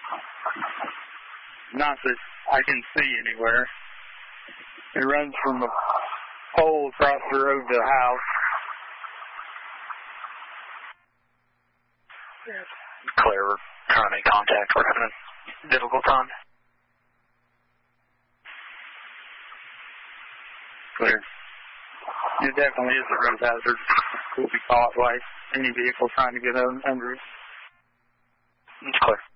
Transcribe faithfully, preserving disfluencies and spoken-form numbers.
Not that I can see anywhere. It runs from the pole across the road to the house. Claire, we're trying to make contact. We're having a difficult time. Clear. It definitely is a road hazard. We'll be caught by any vehicle trying to get under it. It's clear.